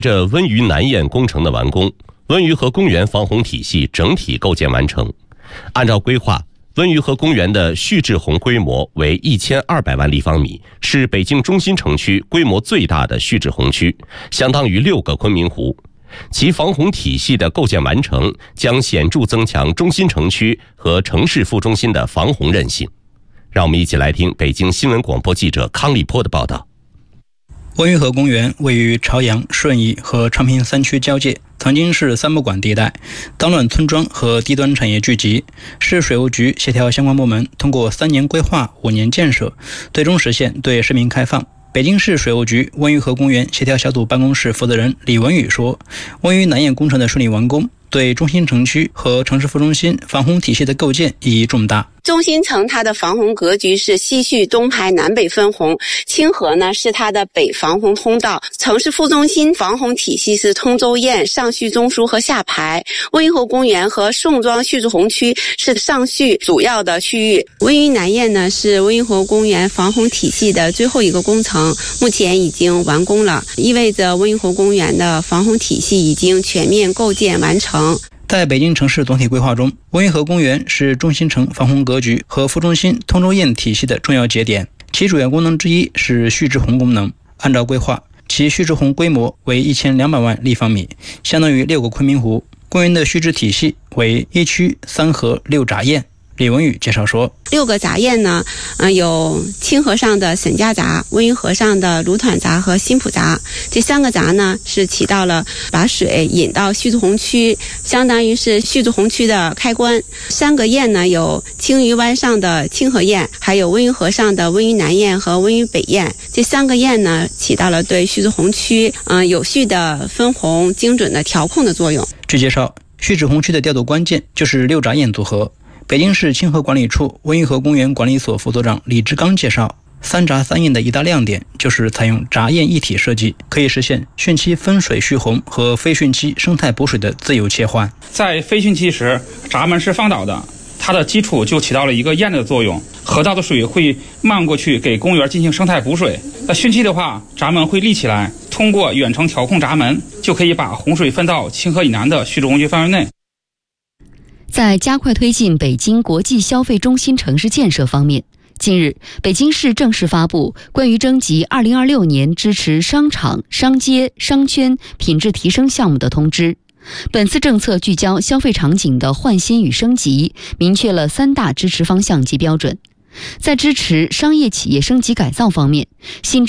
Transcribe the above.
这温榆南堰工程的完工，温榆河公园防洪体系整体构建完成。按照规划，温榆河公园的蓄滞洪规模为1200万立方米，是北京中心城区规模最大的蓄滞洪区，相当于6个昆明湖。其防洪体系的构建完成，将显著增强中心城区和城市副中心的防洪韧性。让我们一起来听北京新闻广播记者康立波的报道。 温榆河公园位于朝阳、顺义和昌平3区交界，曾经是三不管地带，当乱村庄和低端产业聚集。市水务局协调相关部门，通过3年规划、5年建设，最终实现对市民开放。北京市水务局温榆河公园协调小组办公室负责人李文宇说，温榆南堰工程的顺利完工，对中心城区和城市副中心防洪体系的构建意义重大。 中心城它的防洪格局是西蓄东排南北分洪，清河呢是它的北防洪通道，城市副中心防洪体系是通州堰、上蓄中枢和下排，温榆河公园和宋庄蓄滞洪区是上蓄主要的区域。温榆南堰呢是温榆河公园防洪体系的最后一个工程，目前已经完工了，意味着温榆河公园的防洪体系已经全面构建完成。 在北京城市总体规划中，温榆河公园是中心城防洪格局和副中心通州堰体系的重要节点，其主要功能之一是蓄滞洪功能。按照规划，其蓄滞洪规模为1200万立方米，相当于6个昆明湖。公园的蓄滞体系为1区3河6闸堰。李文宇介绍说 ，6个闸堰呢，有清河上的沈家闸、温榆河上的芦团闸和新浦闸。这3个闸呢，是起到了把水引到蓄滞洪区，相当于是蓄滞洪区的开关。3个堰呢，有青鱼湾上的清河堰，还有温榆河上的温榆南堰和温榆北堰。这3个堰呢，起到了对蓄滞洪区有序的分洪、精准的调控的作用。 据介绍，蓄滞洪区的调度关键就是6闸堰组合。北京市清河管理处温榆河公园管理所副所长李志刚介绍，3闸3堰的一大亮点就是采用闸堰一体设计，可以实现汛期分水蓄洪和非汛期生态补水的自由切换。 在非汛期时，闸门是放倒的，它的基础就起到了一个堰的作用，河道的水会漫过去给公园进行生态补水。那汛期的话，闸门会立起来，通过远程调控闸门，就可以把洪水分到清河以南的蓄滞洪区范围内。 在加快推进北京国际消费中心城市建设方面，近日，北京市正式发布关于征集2026年支持商场、商街、商圈品质提升项目的通知。本次政策聚焦消费场景的焕新与升级，明确了3大支持方向及标准。在支持商业企业升级改造方面，新